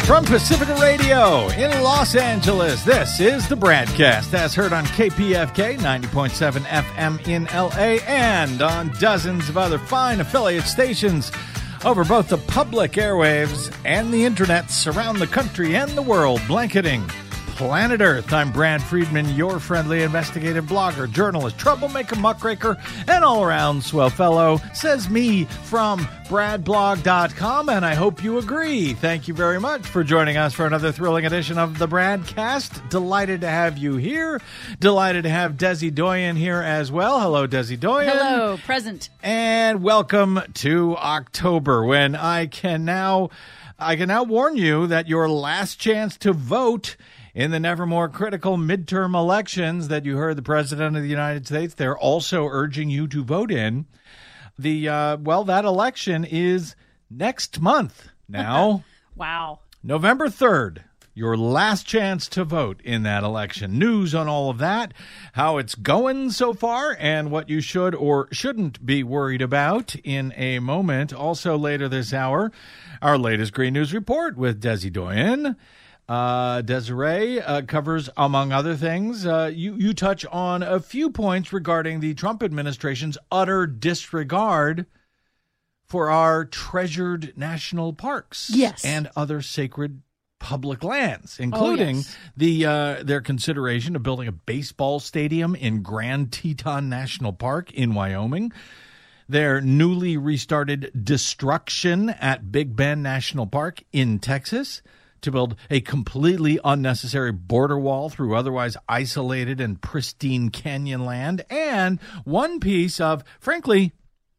From Pacifica Radio in Los Angeles, this is the BradCast, as heard on KPFK 90.7 FM in LA and on dozens of other fine affiliate stations over both the public airwaves and the internets around the country and the world, blanketing planet Earth. I'm Brad Friedman, your friendly investigative blogger, journalist, troublemaker, muckraker, and all-around swell fellow, says me from bradblog.com, and I hope you agree. Thank you very much for joining us for another thrilling edition of the BradCast. Delighted to have you here. Delighted to have Desi Doyen here as well. Hello, Desi Doyen. Hello, present. And welcome to October, when I can now warn you that your last chance to vote in the never more critical midterm elections that you heard the President of the United States, they're also urging you to vote in. That election is next month now. Wow. November 3rd, your last chance to vote in that election. News on all of that, how it's going so far, and what you should or shouldn't be worried about in a moment. Also later this hour, our latest Green News Report with Desi Doyen. Desiree covers, among other things, you touch on a few points regarding the Trump administration's utter disregard for our treasured national parks, yes, and other sacred public lands, including their consideration of building a baseball stadium in Grand Teton National Park in Wyoming, their newly restarted destruction at Big Bend National Park in Texas, to build a completely unnecessary border wall through otherwise isolated and pristine canyon land, and one piece of, frankly,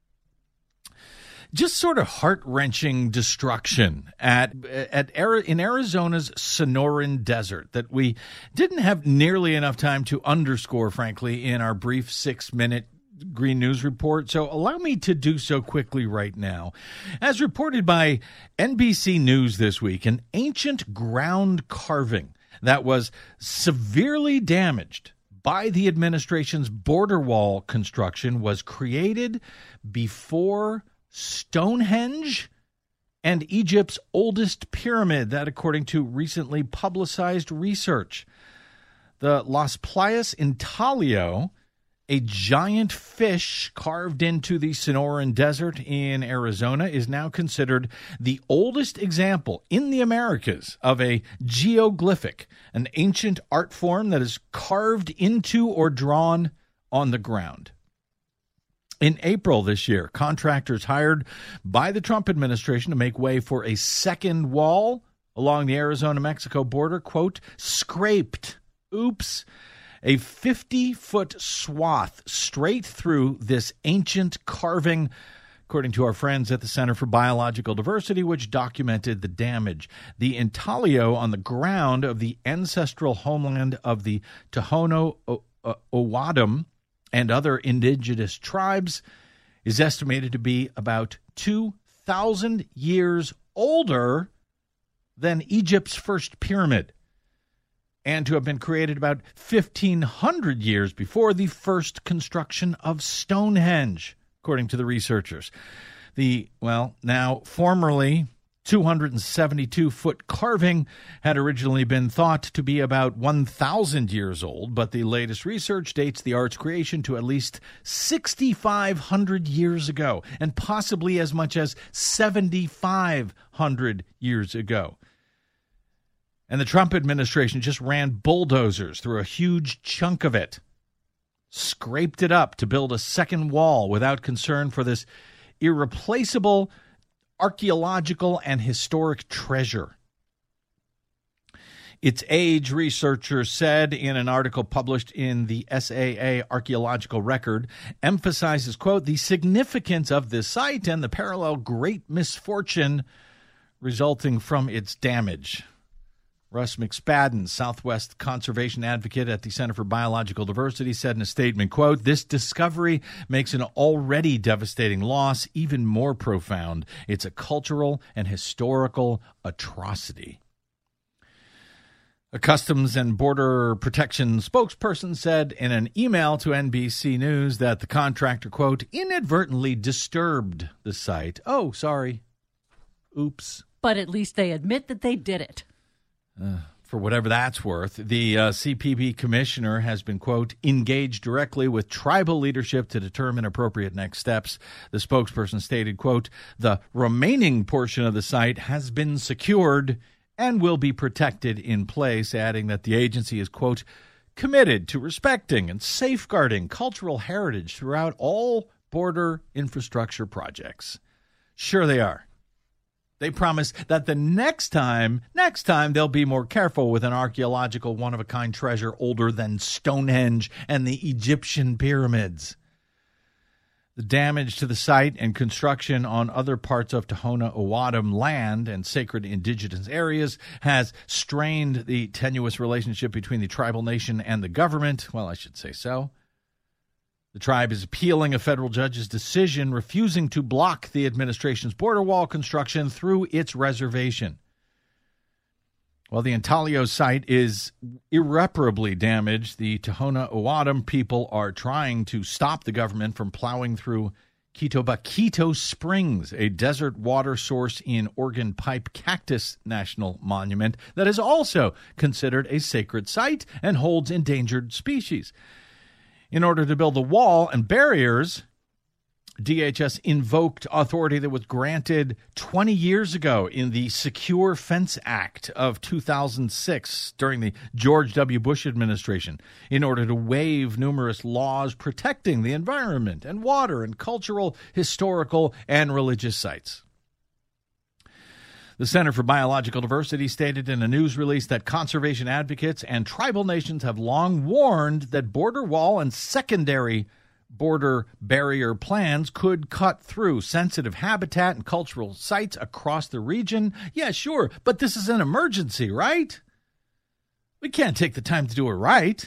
just sort of heart-wrenching destruction in Arizona's Sonoran Desert that we didn't have nearly enough time to underscore, frankly, in our brief 6-minute Green News Report, so allow me to do so quickly right now. As reported by NBC News this week, an ancient ground carving that was severely damaged by the administration's border wall construction was created before Stonehenge and Egypt's oldest pyramid, that according to recently publicized research. The Las Playas Intalio, a giant fish carved into the Sonoran Desert in Arizona, is now considered the oldest example in the Americas of a geoglyphic, an ancient art form that is carved into or drawn on the ground. In April this year, contractors hired by the Trump administration to make way for a second wall along the Arizona-Mexico border, quote, scraped, a 50-foot swath straight through this ancient carving, according to our friends at the Center for Biological Diversity, which documented the damage. The intaglio on the ground of the ancestral homeland of the Tohono O'odham and other indigenous tribes is estimated to be about 2,000 years older than Egypt's first pyramid, and to have been created about 1,500 years before the first construction of Stonehenge, according to the researchers. The, now formerly 272-foot carving had originally been thought to be about 1,000 years old, but the latest research dates the art's creation to at least 6,500 years ago, and possibly as much as 7,500 years ago. And the Trump administration just ran bulldozers through a huge chunk of it, scraped it up to build a second wall without concern for this irreplaceable archaeological and historic treasure. Its age, researchers said in an article published in the SAA Archaeological Record, emphasizes, quote, the significance of this site and the parallel great misfortune resulting from its damage. Russ McSpadden, Southwest conservation advocate at the Center for Biological Diversity, said in a statement, quote, this discovery makes an already devastating loss even more profound. It's a cultural and historical atrocity. A Customs and Border Protection spokesperson said in an email to NBC News that the contractor, quote, inadvertently disturbed the site. Oh, sorry. Oops. but at least they admit that they did it. For whatever that's worth, the CPB commissioner has been, quote, engaged directly with tribal leadership to determine appropriate next steps. The spokesperson stated, quote, the remaining portion of the site has been secured and will be protected in place, adding that the agency is, quote, committed to respecting and safeguarding cultural heritage throughout all border infrastructure projects. Sure they are. They promise that the next time they'll be more careful with an archaeological one-of-a-kind treasure older than Stonehenge and the Egyptian pyramids. The damage to the site and construction on other parts of Tohono O'odham land and sacred indigenous areas has strained the tenuous relationship between the tribal nation and the government. Well, I should say so. The tribe is appealing a federal judge's decision refusing to block the administration's border wall construction through its reservation. While the Intalio site is irreparably damaged, the Tohono O'odham people are trying to stop the government from plowing through Quito Springs, a desert water source in Organ Pipe Cactus National Monument that is also considered a sacred site and holds endangered species. In order to build the wall and barriers, DHS invoked authority that was granted 20 years ago in the Secure Fence Act of 2006 during the George W. Bush administration in order to waive numerous laws protecting the environment and water and cultural, historical, and religious sites. The Center for Biological Diversity stated in a news release that conservation advocates and tribal nations have long warned that border wall and secondary border barrier plans could cut through sensitive habitat and cultural sites across the region. Yeah, sure, but this is an emergency, right? We can't take the time to do it right.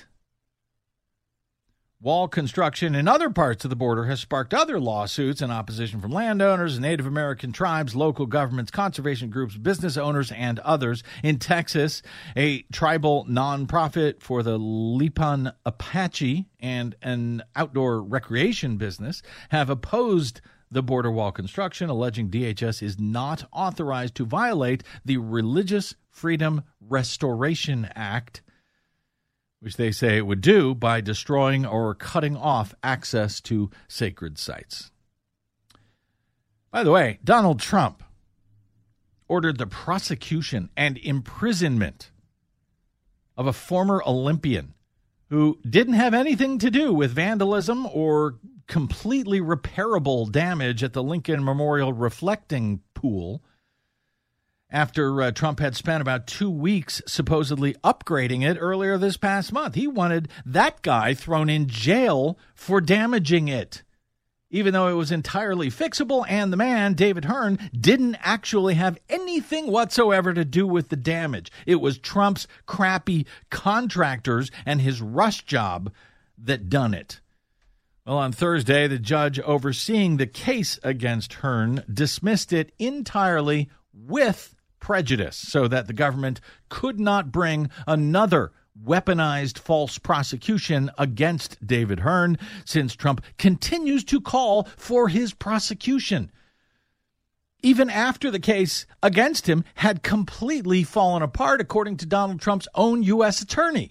Wall construction in other parts of the border has sparked other lawsuits and opposition from landowners, Native American tribes, local governments, conservation groups, business owners, and others. In Texas, a tribal nonprofit for the Lipan Apache and an outdoor recreation business have opposed the border wall construction, alleging DHS is not authorized to violate the Religious Freedom Restoration Act, which they say it would do by destroying or cutting off access to sacred sites. By the way, Donald Trump ordered the prosecution and imprisonment of a former Olympian who didn't have anything to do with vandalism or completely repairable damage at the Lincoln Memorial reflecting pool, after Trump had spent about 2 weeks supposedly upgrading it earlier this past month. He wanted that guy thrown in jail for damaging it, even though it was entirely fixable, and the man, David Hearn, didn't actually have anything whatsoever to do with the damage. It was Trump's crappy contractors and his rush job that done it. Well, on Thursday, the judge overseeing the case against Hearn dismissed it entirely with prejudice so that the government could not bring another weaponized false prosecution against David Hearn, since Trump continues to call for his prosecution, even after the case against him had completely fallen apart, according to Donald Trump's own U.S. attorney.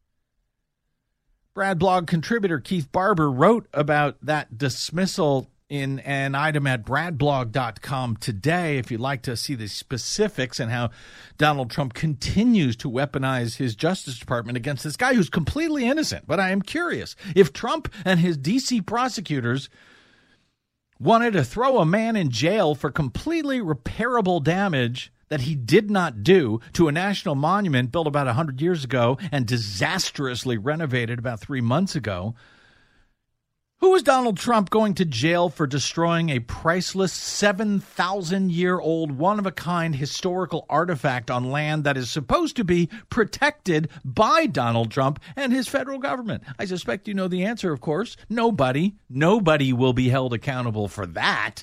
Brad blog contributor Keith Barber wrote about that dismissal in an item at bradblog.com today, if you'd like to see the specifics and how Donald Trump continues to weaponize his Justice Department against this guy who's completely innocent. But I am curious, if Trump and his D.C. prosecutors wanted to throw a man in jail for completely repairable damage that he did not do to a national monument built about 100 years ago and disastrously renovated about 3 months ago, who is Donald Trump going to jail for destroying a priceless 7,000-year-old one-of-a-kind historical artifact on land that is supposed to be protected by Donald Trump and his federal government? I suspect you know the answer, of course. Nobody will be held accountable for that.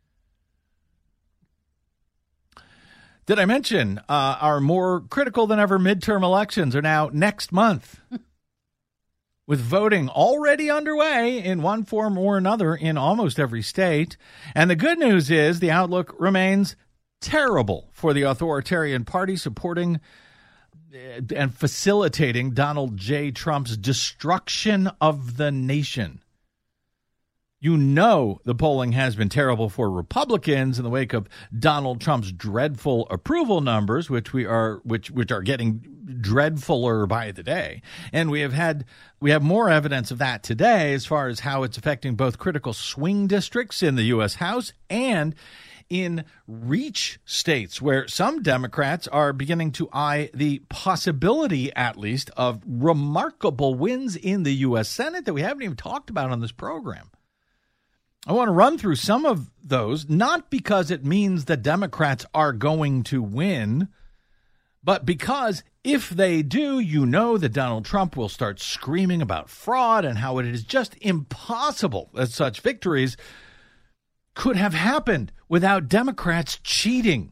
Did I mention our more critical than ever midterm elections are now next month? With voting already underway in one form or another in almost every state. And the good news is the outlook remains terrible for the authoritarian party supporting and facilitating Donald J. Trump's destruction of the nation. You know the polling has been terrible for Republicans in the wake of Donald Trump's dreadful approval numbers, which are getting dreadfuler by the day. And we have more evidence of that today as far as how it's affecting both critical swing districts in the U.S. House and in reach states where some Democrats are beginning to eye the possibility, at least, of remarkable wins in the U.S. Senate that we haven't even talked about on this program. I want to run through some of those, not because it means the Democrats are going to win, but because if they do, you know that Donald Trump will start screaming about fraud and how it is just impossible that such victories could have happened without Democrats cheating.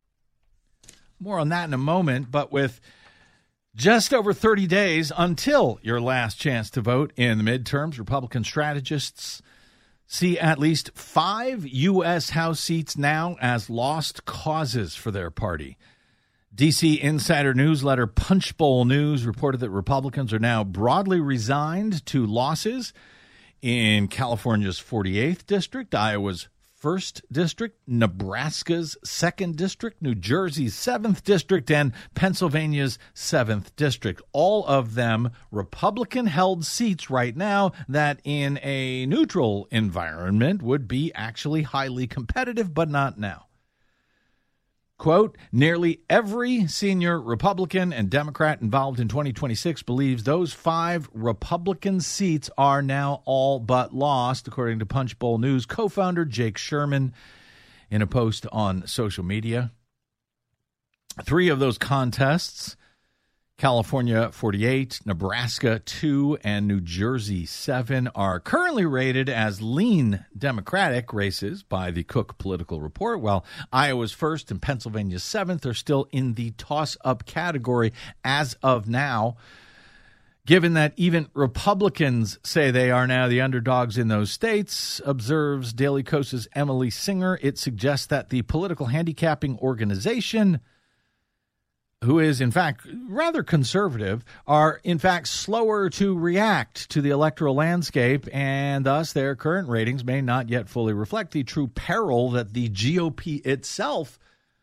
More on that in a moment, but with just over 30 days until your last chance to vote in the midterms, Republican strategists see at least 5 U.S. House seats now as lost causes for their party. D.C. insider newsletter Punchbowl News reported that Republicans are now broadly resigned to losses in California's 48th district, Iowa's 1st district, Nebraska's 2nd district, New Jersey's 7th district, and Pennsylvania's 7th district. All of them Republican-held seats right now that in a neutral environment would be actually highly competitive, but not now. Quote, nearly every senior Republican and Democrat involved in 2026 believes those 5 Republican seats are now all but lost, according to Punchbowl News co-founder Jake Sherman in a post on social media. 3 of those contests, California 48, Nebraska 2, and New Jersey 7, are currently rated as lean Democratic races by the Cook Political Report, while Iowa's 1st and Pennsylvania's 7th are still in the toss-up category as of now. Given that even Republicans say they are now the underdogs in those states, observes Daily Kos's Emily Singer, it suggests that the political handicapping organization, who is, in fact, rather conservative, are, in fact, slower to react to the electoral landscape, and thus their current ratings may not yet fully reflect the true peril that the GOP itself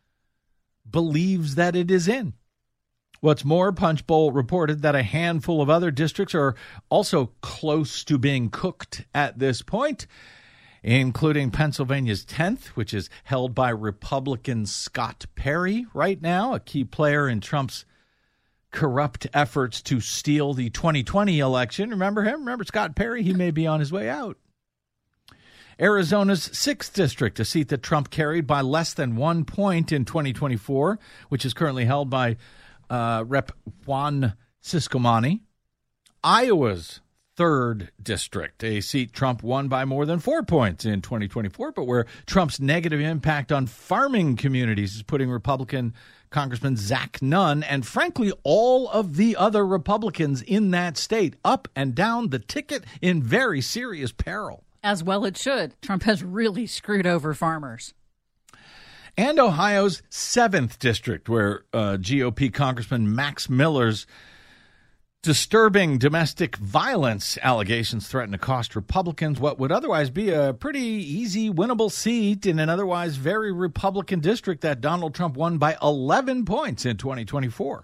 believes that it is in. What's more, Punchbowl reported that a handful of other districts are also close to being cooked at this point, including Pennsylvania's 10th, which is held by Republican Scott Perry right now, a key player in Trump's corrupt efforts to steal the 2020 election. Remember him? Remember Scott Perry? He may be on his way out. Arizona's 6th district, a seat that Trump carried by less than 1 point in 2024, which is currently held by Rep. Juan Ciscomani. Iowa's 3rd district, a seat Trump won by more than 4 points in 2024, but where Trump's negative impact on farming communities is putting Republican Congressman Zach Nunn and, frankly, all of the other Republicans in that state up and down the ticket in very serious peril. As well it should. Trump has really screwed over farmers. And Ohio's 7th district, where GOP Congressman Max Miller's disturbing domestic violence allegations threaten to cost Republicans what would otherwise be a pretty easy, winnable seat in an otherwise very Republican district that Donald Trump won by 11 points in 2024.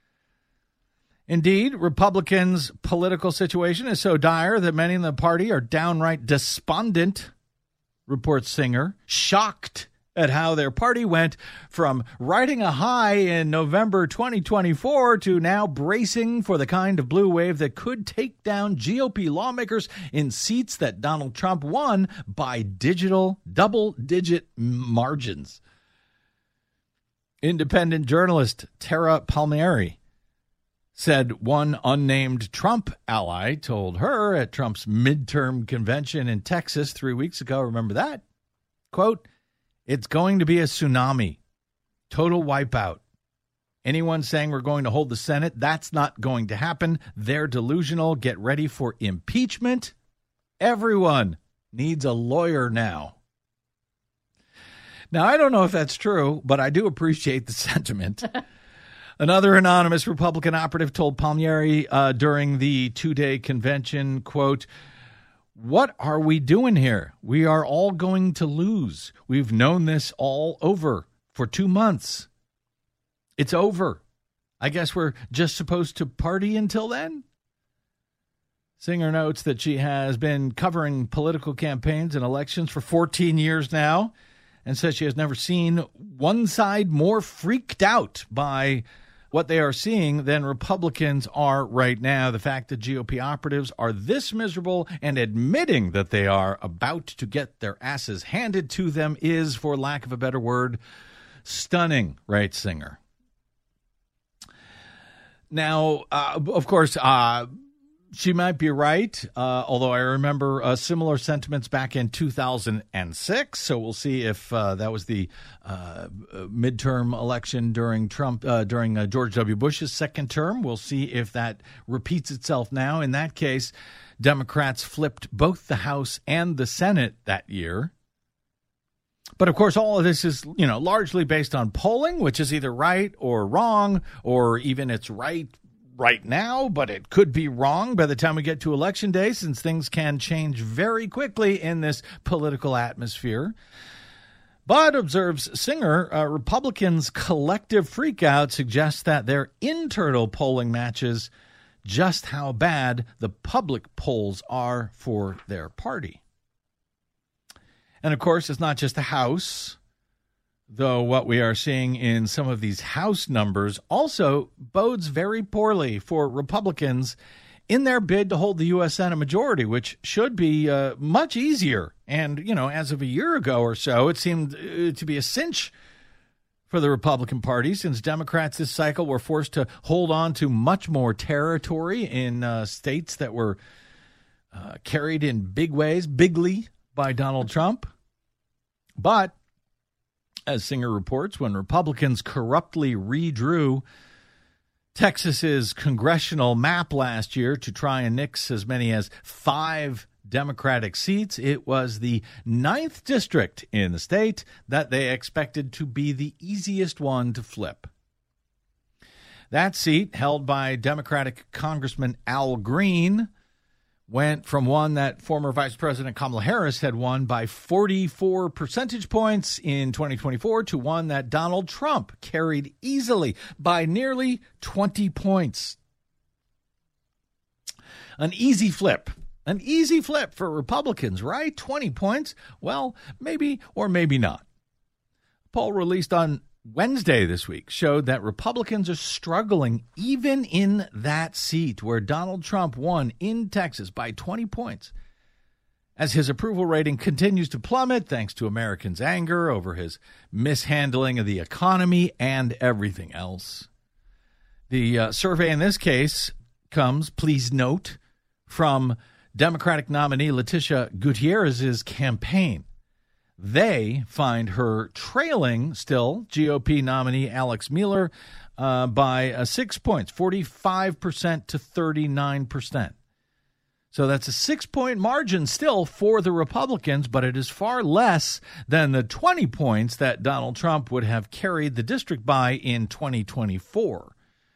Indeed, Republicans' political situation is so dire that many in the party are downright despondent, reports Singer, shocked at how their party went from riding a high in November 2024 to now bracing for the kind of blue wave that could take down GOP lawmakers in seats that Donald Trump won by double-digit margins. Independent journalist Tara Palmieri said one unnamed Trump ally told her at Trump's midterm convention in Texas 3 weeks ago, remember that? Quote, "It's going to be a tsunami, total wipeout. Anyone saying we're going to hold the Senate, that's not going to happen. They're delusional. Get ready for impeachment. Everyone needs a lawyer now." Now, I don't know if that's true, but I do appreciate the sentiment. Another anonymous Republican operative told Palmieri during the two-day convention, quote, "What are we doing here? We are all going to lose. We've known this all over for 2 months. It's over. I guess we're just supposed to party until then?" Singer notes that she has been covering political campaigns and elections for 14 years now and says she has never seen one side more freaked out by what they are seeing than Republicans are right now. The fact that GOP operatives are this miserable and admitting that they are about to get their asses handed to them is, for lack of a better word, stunning, writes Singer. Now, of course, she might be right, although I remember similar sentiments back in 2006. So we'll see if that was the midterm election during George W. Bush's second term. We'll see if that repeats itself now. In that case, Democrats flipped both the House and the Senate that year. But of course, all of this is, largely based on polling, which is either right or wrong, or even it's right now, but it could be wrong by the time we get to Election Day, since things can change very quickly in this political atmosphere. But, observes Singer, Republicans' collective freakout suggests that their internal polling matches just how bad the public polls are for their party. And, of course, it's not just the House, though what we are seeing in some of these House numbers also bodes very poorly for Republicans in their bid to hold the U.S. Senate majority, which should be much easier. And, as of a year ago or so, it seemed to be a cinch for the Republican Party, since Democrats this cycle were forced to hold on to much more territory in states that were carried in bigly by Donald Trump. But as Singer reports, when Republicans corruptly redrew Texas's congressional map last year to try and nix as many as 5 Democratic seats, it was the 9th district in the state that they expected to be the easiest one to flip. That seat, held by Democratic Congressman Al Green, went from one that former Vice President Kamala Harris had won by 44 percentage points in 2024 to one that Donald Trump carried easily by nearly 20 points. An easy flip for Republicans, right? 20 points? Well, maybe or maybe not. A poll released on Wednesday this week showed that Republicans are struggling even in that seat where Donald Trump won in Texas by 20 points, as his approval rating continues to plummet thanks to Americans' anger over his mishandling of the economy and everything else. The survey in this case comes, please note, from Democratic nominee Leticia Gutierrez's campaign. They find her trailing still GOP nominee Alex Mueller by 6 points, 45% to 39%. So that's a 6-point margin still for the Republicans, but it is far less than the 20 points that Donald Trump would have carried the district by in 2024.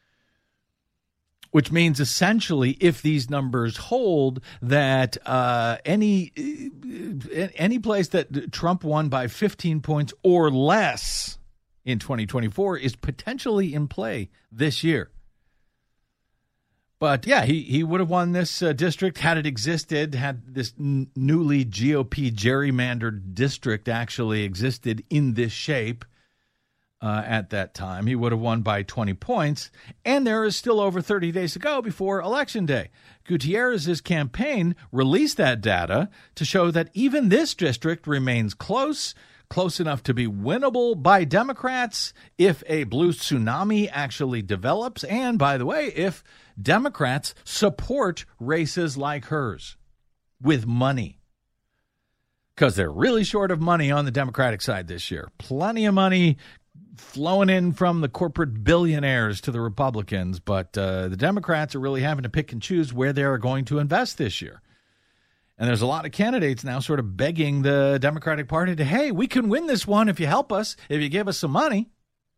Which means essentially, if these numbers hold, that any place that Trump won by 15 points or less in 2024 is potentially in play this year. But yeah, he would have won this district had it existed, had this newly GOP gerrymandered district actually existed in this shape. At that time, he would have won by 20 points, and there is still over 30 days to go before Election Day. Gutierrez's campaign released that data to show that even this district remains close enough to be winnable by Democrats if a blue tsunami actually develops, and, by the way, if Democrats support races like hers with money. Because they're really short of money on the Democratic side this year. Plenty of money flowing in from the corporate billionaires to the Republicans, but the Democrats are really having to pick and choose where they are going to invest this year. And there's a lot of candidates now sort of begging the Democratic Party to, hey, we can win this one if you help us, if you give us some money.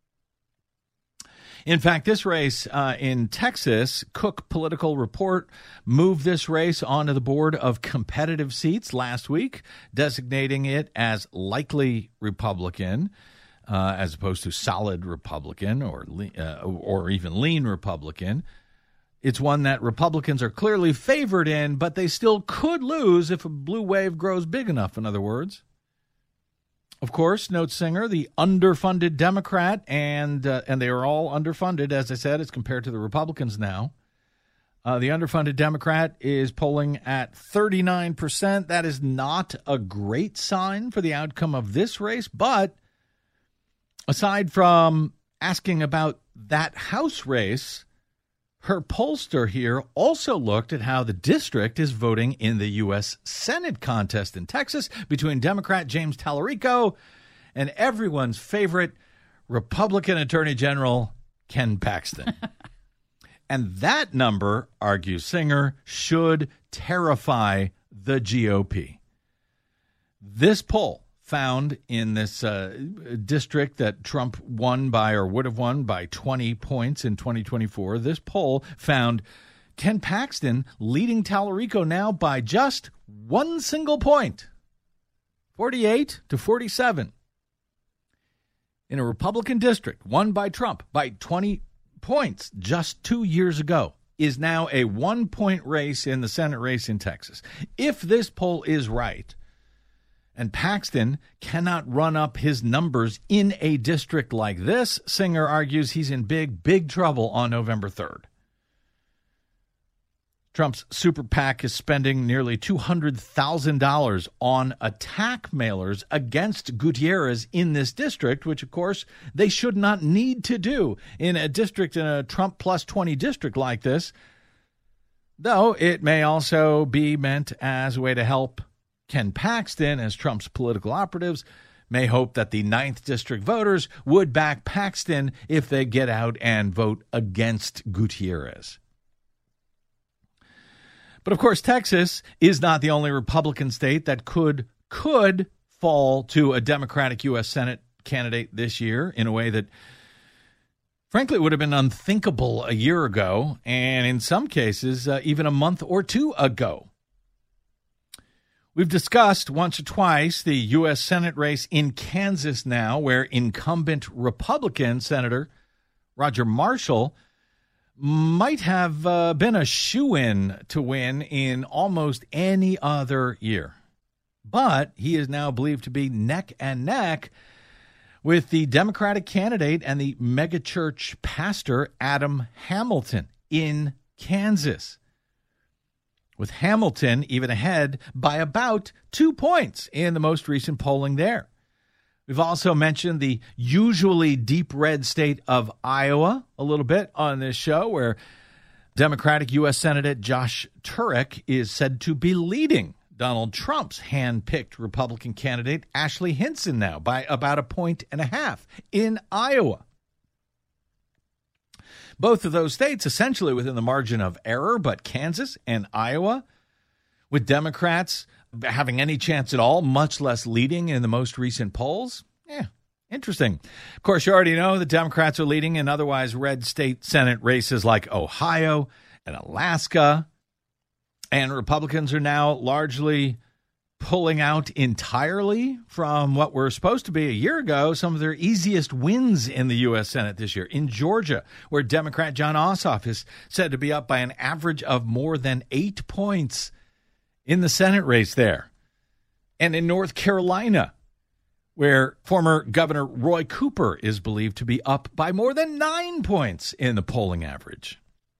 In fact, this race in Texas, Cook Political Report moved this race onto the board of competitive seats last week, designating it as likely Republican, as opposed to solid Republican or even lean Republican. It's one that Republicans are clearly favored in, but they still could lose if a blue wave grows big enough, in other words. Of course, notes Singer, the underfunded Democrat, and they are all underfunded, as I said, as compared to the Republicans now. The underfunded Democrat is polling at 39%. That is not a great sign for the outcome of this race, but aside from asking about that House race, her pollster here also looked at how the district is voting in the U.S. Senate contest in Texas between Democrat James Tallarico and everyone's favorite Republican Attorney General Ken Paxton. And that number, argues Singer, should terrify the GOP. This poll found in this district that Trump won by or would have won by 20 points in 2024. This poll found Ken Paxton leading Tallarico now by just one single point, 48-47. In a Republican district won by Trump by 20 points just 2 years ago is now a 1-point race in the Senate race in Texas. If this poll is right, and Paxton cannot run up his numbers in a district like this, Singer argues he's in big trouble on November 3rd. Trump's super PAC is spending nearly $200,000 on attack mailers against Gutierrez in this district, which, of course, they should not need to do in a district, in a Trump plus 20 district like this, though it may also be meant as a way to help Ken Paxton, as Trump's political operatives may hope that the 9th District voters would back Paxton if they get out and vote against Gutierrez. But, of course, Texas is not the only Republican state that could fall to a Democratic U.S. Senate candidate this year in a way that, frankly, would have been unthinkable a year ago, and in some cases, even a month or two ago. We've discussed once or twice the U.S. Senate race in Kansas now, where incumbent Republican Senator Roger Marshall might have been a shoo-in to win in almost any other year. But he is now believed to be neck and neck with the Democratic candidate and the megachurch pastor Adam Hamilton in Kansas, with Hamilton even ahead by about 2 points in the most recent polling there. We've also mentioned the usually deep red state of Iowa a little bit on this show, where Democratic U.S. Senator Josh Turek is said to be leading Donald Trump's hand-picked Republican candidate Ashley Hinson now by about 1.5 points in Iowa. Both of those states essentially within the margin of error, but Kansas and Iowa, with Democrats having any chance at all, much less leading in the most recent polls. Interesting. Of course, you already know the Democrats are leading in otherwise red state Senate races like Ohio and Alaska, and Republicans are now largely pulling out entirely from what were supposed to be a year ago some of their easiest wins in the U.S. Senate this year. In Georgia, where Democrat Jon Ossoff is said to be up by an average of more than 8 points in the Senate race there. And in North Carolina, where former Governor Roy Cooper is believed to be up by more than 9 points in the polling average.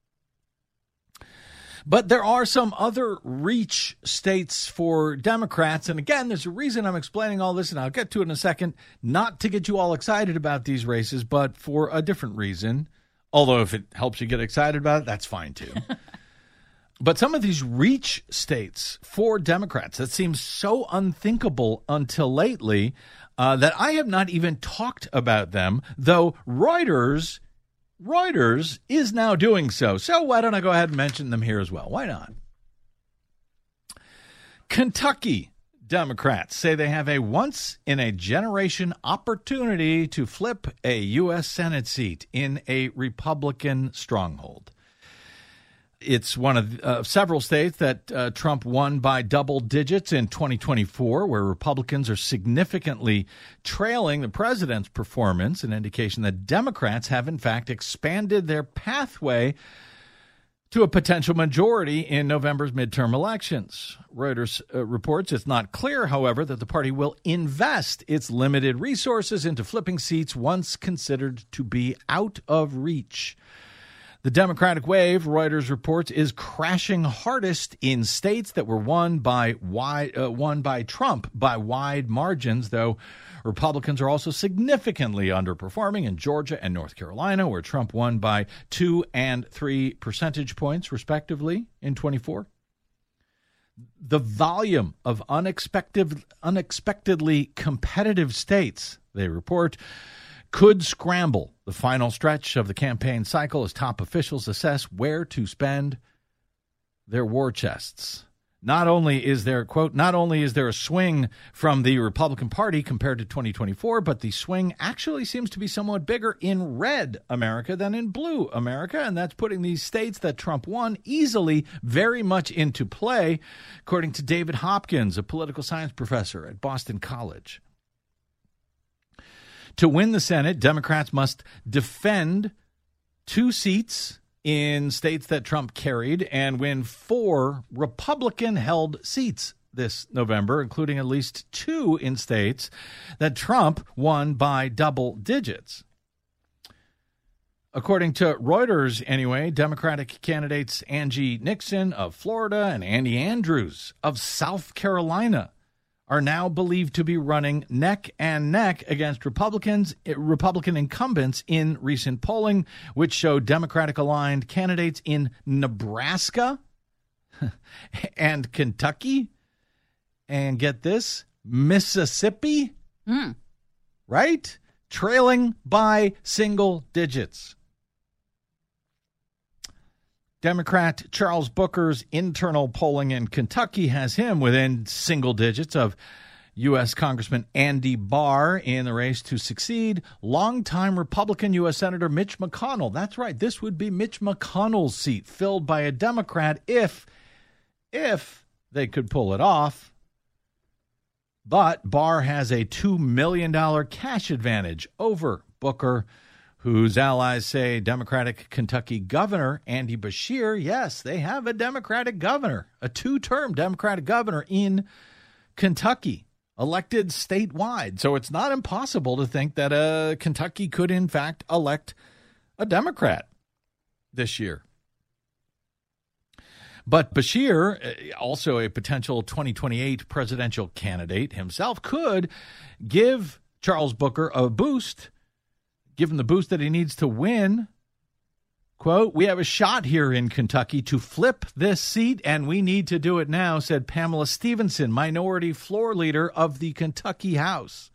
But there are some other reach states for Democrats. And again, there's a reason I'm explaining all this, and I'll get to it in a second, not to get you all excited about these races, but for a different reason. Although if it helps you get excited about it, that's fine too. But some of these reach states for Democrats, that seems so unthinkable until lately that I have not even talked about them, though Reuters is now doing so. So why don't I go ahead and mention them here as well? Why not? Kentucky Democrats say they have a once-in-a-generation opportunity to flip a U.S. Senate seat in a Republican stronghold. It's one of several states that Trump won by double digits in 2024, where Republicans are significantly trailing the president's performance, an indication that Democrats have, in fact, expanded their pathway to a potential majority in November's midterm elections. Reuters reports it's not clear, however, that the party will invest its limited resources into flipping seats once considered to be out of reach. The Democratic wave, Reuters reports, is crashing hardest in states that were won by Trump by wide margins, though Republicans are also significantly underperforming in Georgia and North Carolina, where Trump won by 2 and 3 percentage points, respectively, in 24. The volume of unexpectedly competitive states, they report, could scramble the final stretch of the campaign cycle as top officials assess where to spend their war chests. Not only is there a swing from the Republican Party compared to 2024, but the swing actually seems to be somewhat bigger in red America than in blue America, and that's putting these states that Trump won easily very much into play, according to David Hopkins, a political science professor at Boston College. To win the Senate, Democrats must defend 2 seats in states that Trump carried and win 4 Republican-held seats this November, including at least 2 in states that Trump won by double digits. According to Reuters, anyway, Democratic candidates Angie Nixon of Florida and Andy Andrews of South Carolina are now believed to be running neck and neck against Republican incumbents in recent polling, which showed Democratic-aligned candidates in Nebraska and Kentucky, and get this, Mississippi, right? Trailing by single digits. Democrat Charles Booker's internal polling in Kentucky has him within single digits of U.S. Congressman Andy Barr in the race to succeed longtime Republican U.S. Senator Mitch McConnell. That's right. This would be Mitch McConnell's seat filled by a Democrat if they could pull it off. But Barr has a $2 million cash advantage over Booker, whose allies say Democratic Kentucky Governor Andy Beshear, yes, they have a Democratic governor, a 2-term Democratic governor in Kentucky, elected statewide. So it's not impossible to think that Kentucky could, in fact, elect a Democrat this year. But Beshear, also a potential 2028 presidential candidate himself, could give Charles Booker a boost, give him the boost that he needs to win. Quote, "We have a shot here in Kentucky to flip this seat, and we need to do it now," said Pamela Stevenson, minority floor leader of the Kentucky House.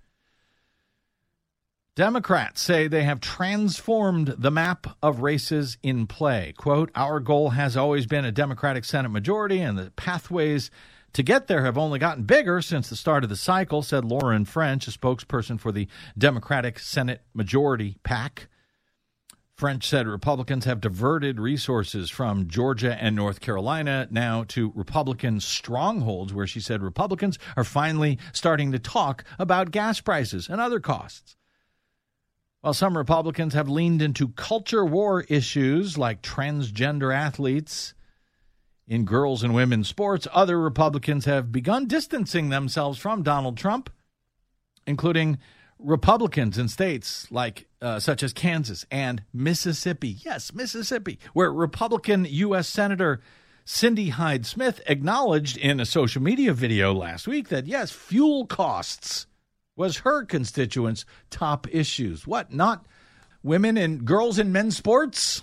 Democrats say they have transformed the map of races in play. Quote, "Our goal has always been a Democratic Senate majority, and the pathways to get there have only gotten bigger since the start of the cycle," said Lauren French, a spokesperson for the Democratic Senate Majority PAC. French said Republicans have diverted resources from Georgia and North Carolina now to Republican strongholds, where she said Republicans are finally starting to talk about gas prices and other costs. While some Republicans have leaned into culture war issues like transgender athletes in girls and women's sports, other Republicans have begun distancing themselves from Donald Trump, including Republicans in states like such as Kansas and Mississippi. Yes, Mississippi, where Republican U.S. Senator Cindy Hyde-Smith acknowledged in a social media video last week that, yes, fuel costs was her constituents' top issues. What, not women and girls in men's sports?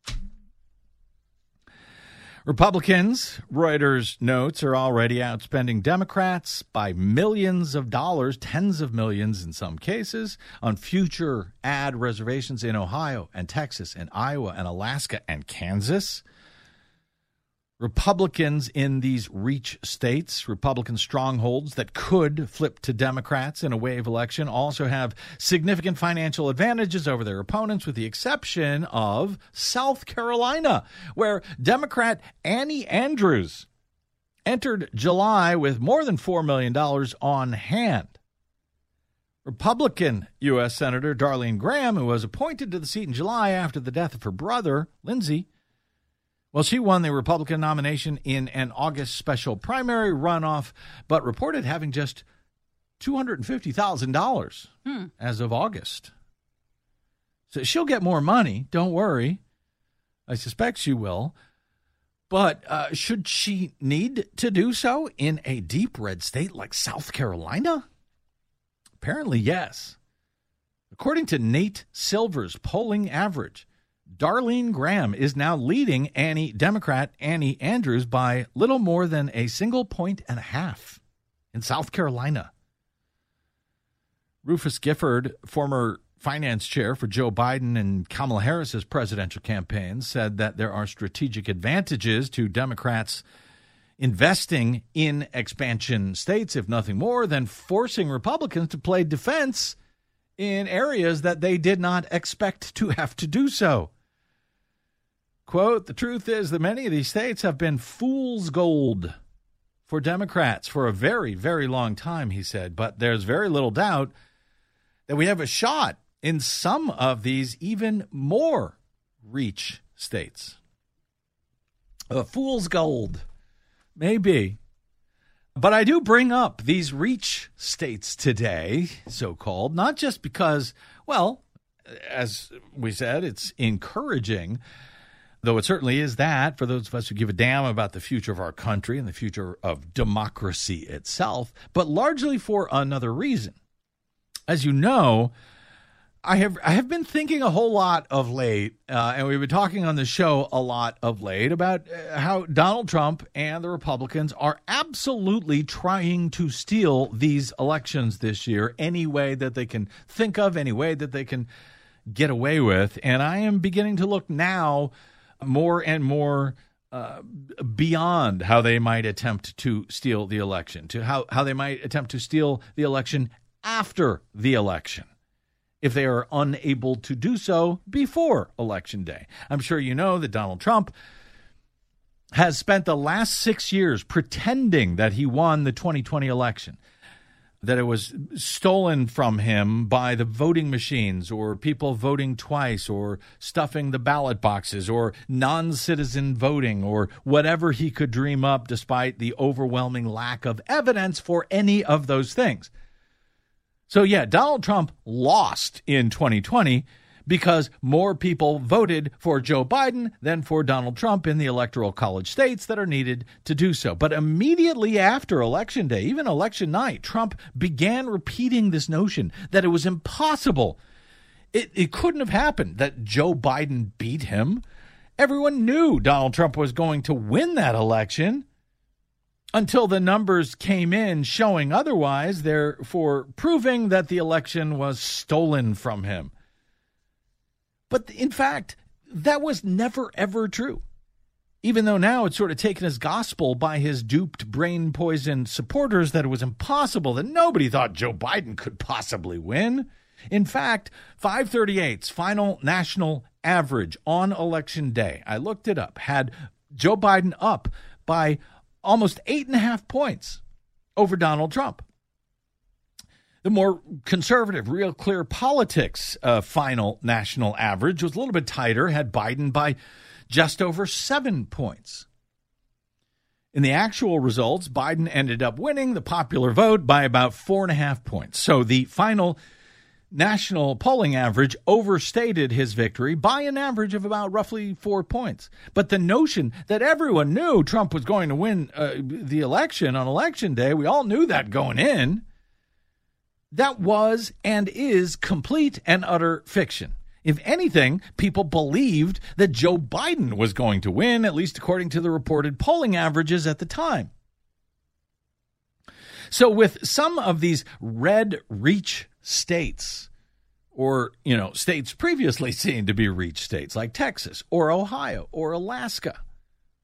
Republicans, Reuters notes, are already outspending Democrats by millions of dollars, tens of millions in some cases, on future ad reservations in Ohio and Texas and Iowa and Alaska and Kansas. Republicans in these reach states, Republican strongholds that could flip to Democrats in a wave election, also have significant financial advantages over their opponents, with the exception of South Carolina, where Democrat Annie Andrews entered July with more than $4 million on hand. Republican U.S. Senator Darlene Graham, who was appointed to the seat in July after the death of her brother, Lindsey, well, she won the Republican nomination in an August special primary runoff, but reported having just $250,000 as of August. So she'll get more money, don't worry. I suspect she will. But should she need to do so in a deep red state like South Carolina? Apparently, yes. According to Nate Silver's polling average, Darlene Graham is now leading Democrat Annie Andrews by little more than a single point and a half in South Carolina. Rufus Gifford, former finance chair for Joe Biden and Kamala Harris's presidential campaigns, said that there are strategic advantages to Democrats investing in expansion states, if nothing more than forcing Republicans to play defense in areas that they did not expect to have to do so. Quote, the truth is that many of these states have been fool's gold for Democrats for a very, very long time, he said. But there's very little doubt that we have a shot in some of these even more reach states. Fool's gold, maybe. But I do bring up these reach states today, so-called, not just because, well, as we said, it's encouraging, though it certainly is that for those of us who give a damn about the future of our country and the future of democracy itself, but largely for another reason. As you know, I have been thinking a whole lot of late, and we've been talking on the show a lot of late about how Donald Trump and the Republicans are absolutely trying to steal these elections this year any way that they can think of, any way that they can get away with. And I am beginning to look now more and more beyond how they might attempt to steal the election, to how they might attempt to steal the election after the election, if they are unable to do so before Election Day. I'm sure you know that Donald Trump has spent the last 6 years pretending that he won the 2020 election, that it was stolen from him by the voting machines or people voting twice or stuffing the ballot boxes or non-citizen voting or whatever he could dream up, despite the overwhelming lack of evidence for any of those things. So, yeah, Donald Trump lost in 2020 because more people voted for Joe Biden than for Donald Trump in the Electoral College states that are needed to do so. But immediately after Election Day, even election night, Trump began repeating this notion that it was impossible. It couldn't have happened that Joe Biden beat him. Everyone knew Donald Trump was going to win that election, until the numbers came in showing otherwise, therefore proving that the election was stolen from him. But in fact, that was never, ever true. Even though now it's sort of taken as gospel by his duped, brain-poisoned supporters that it was impossible, that nobody thought Joe Biden could possibly win. In fact, 538's final national average on Election Day, I looked it up, had Joe Biden up by almost 8.5 points over Donald Trump. The more conservative, Real Clear Politics final national average was a little bit tighter, had Biden by just over 7 points. In the actual results, Biden ended up winning the popular vote by about 4.5 points. So the final national polling average overstated his victory by an average of about roughly 4 points. But the notion that everyone knew Trump was going to win the election on Election Day, we all knew that going in, that was and is complete and utter fiction. If anything, people believed that Joe Biden was going to win, at least according to the reported polling averages at the time. So with some of these red reach states, or, states previously seen to be reach states like Texas or Ohio or Alaska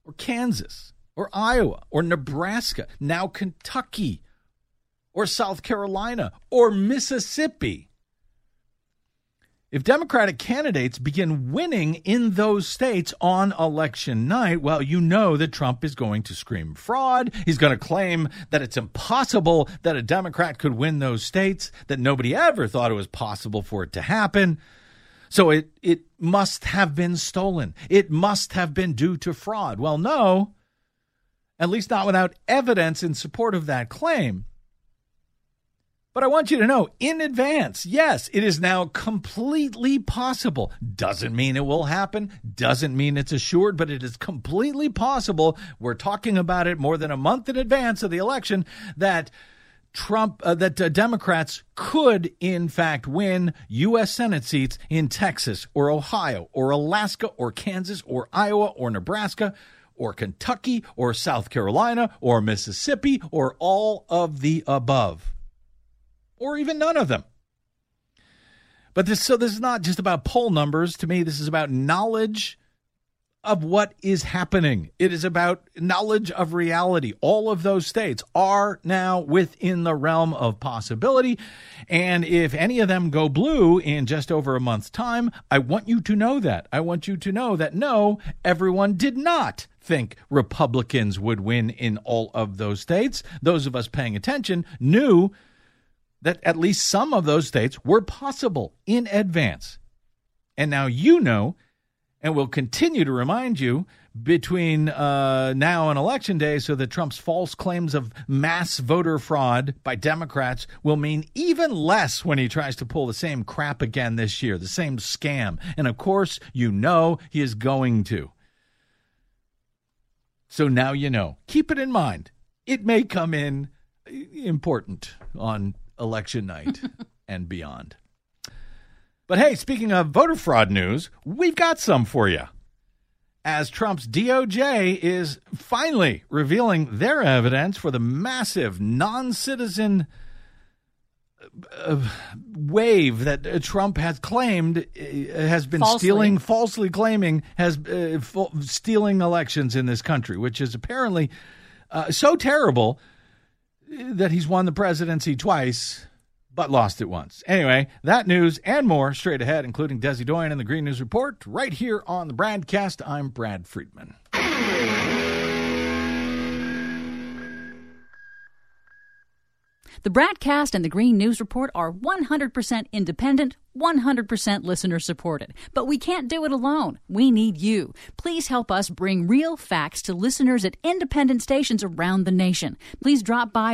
or Kansas or Iowa or Nebraska, now Kentucky or South Carolina or Mississippi. If Democratic candidates begin winning in those states on election night, well, you know that Trump is going to scream fraud. He's going to claim that it's impossible that a Democrat could win those states, that nobody ever thought it was possible for it to happen. So it must have been stolen. It must have been due to fraud. Well, no, at least not without evidence in support of that claim. But I want you to know in advance, yes, it is now completely possible. Doesn't mean it will happen. Doesn't mean it's assured, but it is completely possible. We're talking about it more than a month in advance of the election that Democrats could, in fact, win U.S. Senate seats in Texas or Ohio or Alaska or Kansas or Iowa or Nebraska or Kentucky or South Carolina or Mississippi or all of the above. Or even none of them. But this is not just about poll numbers. To me, this is about knowledge of what is happening. It is about knowledge of reality. All of those states are now within the realm of possibility. And if any of them go blue in just over a month's time, I want you to know that. I want you to know that, no, everyone did not think Republicans would win in all of those states. Those of us paying attention knew that at least some of those states were possible in advance. And now you know, and we'll continue to remind you between now and Election Day, so that Trump's false claims of mass voter fraud by Democrats will mean even less when he tries to pull the same crap again this year, the same scam. And of course, you know he is going to. So now you know. Keep it in mind. It may come in important on election night and beyond. But hey, speaking of voter fraud news, we've got some for you. As Trump's DOJ is finally revealing their evidence for the massive non-citizen wave that Trump has claimed has been falsely claiming stealing elections in this country, which is apparently so terrible that he's won the presidency twice, but lost it once. Anyway, that news and more straight ahead, including Desi Doyen and the Green News Report, right here on the Bradcast. I'm Brad Friedman. The Bradcast and the Green News Report are 100% independent, 100% listener-supported. But we can't do it alone. We need you. Please help us bring real facts to listeners at independent stations around the nation. Please drop by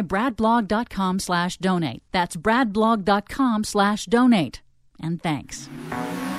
bradblog.com/donate. That's bradblog.com/donate. And thanks.